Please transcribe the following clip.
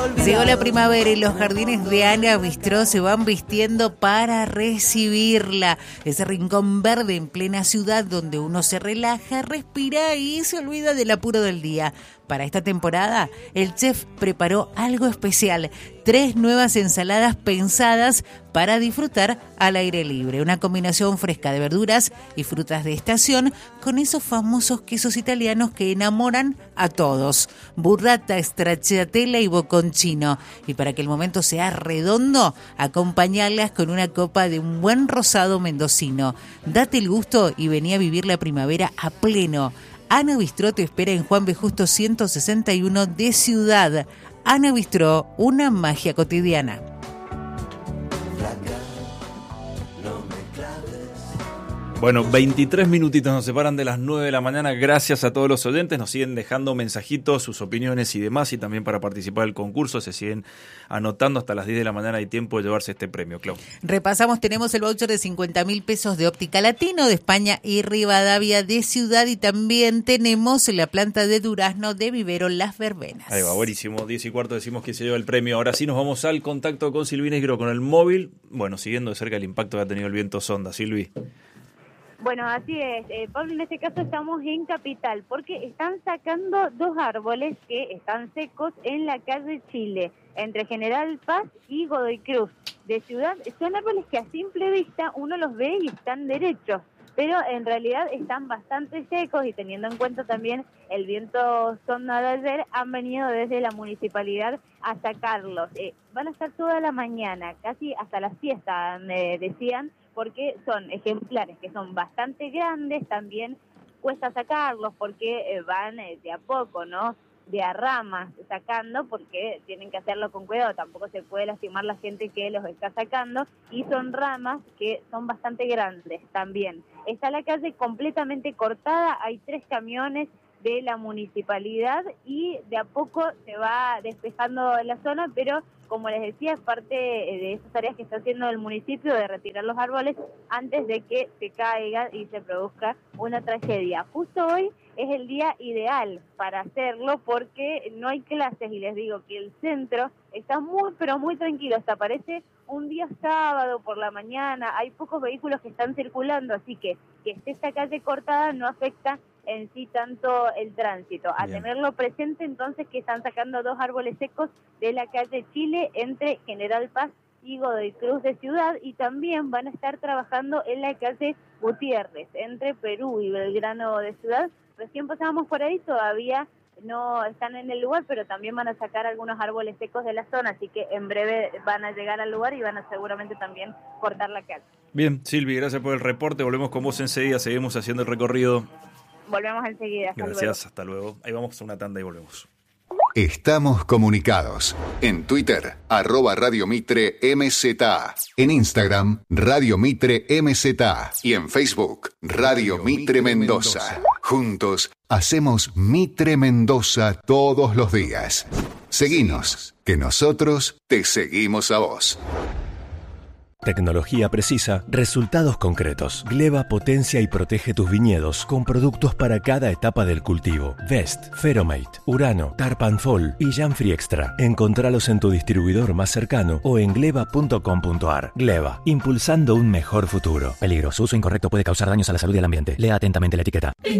Llegó la primavera y los jardines de Ana Bistró se van vistiendo para recibirla. Ese rincón verde en plena ciudad donde uno se relaja, respira y se olvida del apuro del día. Para esta temporada, el chef preparó algo especial. 3 nuevas ensaladas pensadas para disfrutar al aire libre. Una combinación fresca de verduras y frutas de estación con esos famosos quesos italianos que enamoran a todos. Burrata, stracciatella y bocconcino. Y para que el momento sea redondo, acompañarlas con una copa de un buen rosado mendocino. Date el gusto y vení a vivir la primavera a pleno. Ana Bistró te espera en Juan B. Justo 161 de Ciudad. Ana Bistró, una magia cotidiana. Bueno, 23 minutitos nos separan de las 9 de la mañana. Gracias a todos los oyentes. Nos siguen dejando mensajitos, sus opiniones y demás. Y también para participar del concurso se siguen anotando. Hasta las 10 de la mañana hay tiempo de llevarse este premio, Clau. Repasamos, tenemos el voucher de 50.000 pesos de Óptica Latino de España y Rivadavia de Ciudad. Y también tenemos la planta de durazno de Vivero Las Verbenas. Ahí va, buenísimo. 10:15 decimos que se lleva el premio. Ahora sí nos vamos al contacto con Silvi Negro con el móvil. Bueno, siguiendo de cerca el impacto que ha tenido el viento sonda. Silvi. Bueno, así es, Pablo, en este caso estamos en Capital, porque están sacando 2 árboles que están secos en la calle Chile, entre General Paz y Godoy Cruz de Ciudad. Son árboles que a simple vista uno los ve y están derechos, pero en realidad están bastante secos y teniendo en cuenta también el viento sonda de ayer, han venido desde la municipalidad a sacarlos. Van a estar toda la mañana, casi hasta la siesta, me decían, porque son ejemplares que son bastante grandes, también cuesta sacarlos porque van de a poco, ¿no? De a ramas sacando, porque tienen que hacerlo con cuidado, tampoco se puede lastimar la gente que los está sacando, y son ramas que son bastante grandes también. Está la calle completamente cortada, hay 3 camiones de la municipalidad y de a poco se va despejando la zona, pero como les decía, es parte de esas tareas que está haciendo el municipio de retirar los árboles antes de que se caiga y se produzca una tragedia. Justo hoy es el día ideal para hacerlo porque no hay clases y les digo que el centro está muy pero muy tranquilo, hasta parece un día sábado por la mañana, hay pocos vehículos que están circulando, así que esté esta calle cortada no afecta en sí tanto el tránsito. A tenerlo presente entonces que están sacando 2 árboles secos de la calle Chile entre General Paz y Godoy Cruz de Ciudad, y también van a estar trabajando en la calle Gutiérrez entre Perú y Belgrano de Ciudad. Recién pasábamos por ahí, todavía no están en el lugar, pero también van a sacar algunos árboles secos de la zona, así que en breve van a llegar al lugar y van a seguramente también cortar la calle. Bien, Silvi, gracias por el reporte. Volvemos con vos enseguida, seguimos haciendo el recorrido. Volvemos enseguida. Gracias, hasta luego. Ahí vamos a una tanda y volvemos. Estamos comunicados. En Twitter, @Radio Mitre MZA. En Instagram, Radio Mitre MZA. Y en Facebook, Radio Mitre Mendoza. Juntos, hacemos Mitre Mendoza todos los días. Seguinos, que nosotros te seguimos a vos. Tecnología precisa, resultados concretos. Gleba potencia y protege tus viñedos con productos para cada etapa del cultivo. Vest, Feromate, Urano, Tarpan Fall y Janfree Extra. Encontralos en tu distribuidor más cercano o en gleba.com.ar. Gleba, impulsando un mejor futuro. Peligro, su uso incorrecto puede causar daños a la salud y al ambiente. Lea atentamente la etiqueta.